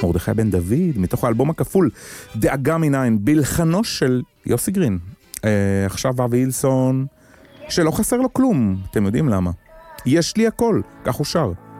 מרדכי בן דוד, מתוך האלבום הכפול, דאגה מנין, בלחנו של יוסי גרין. עכשיו אבי הילסון, שלא חסר לו כלום, אתם יודעים למה. יש לי הכל, כך הוא שר.